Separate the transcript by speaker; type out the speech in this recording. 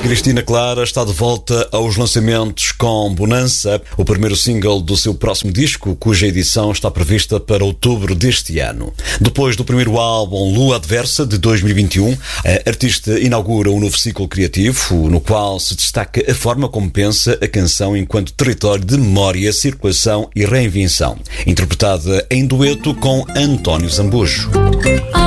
Speaker 1: Cristina Clara está de volta aos lançamentos com Bonança, o primeiro single do seu próximo disco, cuja edição está prevista para outubro deste ano. Depois do primeiro álbum Lua Adversa, de 2021, a artista inaugura um novo ciclo criativo, no qual se destaca a forma como pensa a canção enquanto território de memória, circulação e reinvenção, interpretada em dueto com António Zambujo.